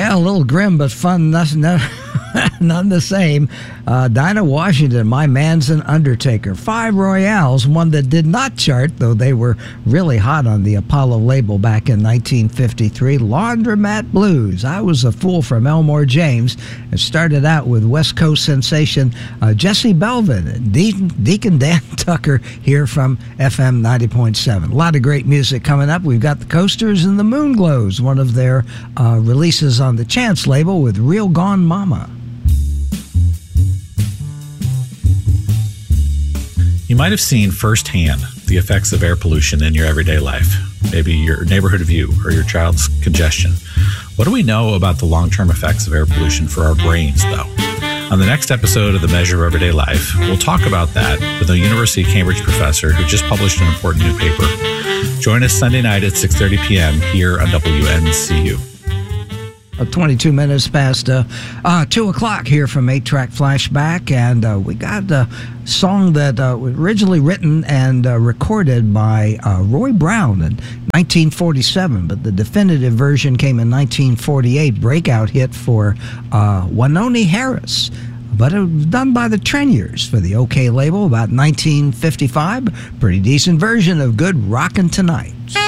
Yeah, a little grim, but fun. None the same. Dinah Washington, My Man's an Undertaker. 5 Royales, one that did not chart, though they were really hot on the Apollo label back in 1953. Laundromat Blues, I Was a Fool from Elmore James. It started out with West Coast sensation Jesse Belvin and Deacon Dan Tucker here from FM 90.7. A lot of great music coming up. We've got the Coasters and the Moonglows, one of their releases on the Chance label with Real Gone Mama. You might have seen firsthand the effects of air pollution in your everyday life, maybe your neighborhood view or your child's congestion. What do we know about the long-term effects of air pollution for our brains, though? On the next episode of The Measure of Everyday Life, we'll talk about that with a University of Cambridge professor who just published an important new paper. Join us Sunday night at 6:30 p.m. here on WNCU. 22 minutes past 2 o'clock here from 8-Track Flashback, and we got a song that was originally written and recorded by Roy Brown in 1947, but the definitive version came in 1948, breakout hit for Wynonie Harris. But it was done by the Treniers for the OK label about 1955. Pretty decent version of Good Rockin' Tonight.